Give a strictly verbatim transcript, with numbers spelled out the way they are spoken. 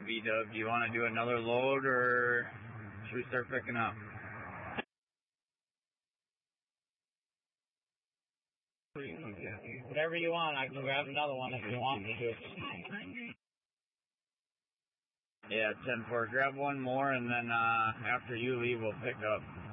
B-Dub, do you want to do another load, or should we start picking up? Whatever you want, I can grab another one if you want me to. Yeah, ten four. Grab one more, and then uh, after you leave, we'll pick up.